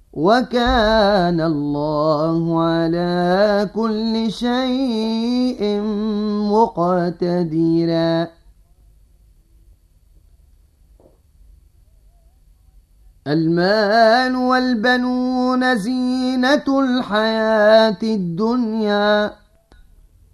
وكان الله على كل شيء مقتدرا. المال والبنون زينة الحياة الدنيا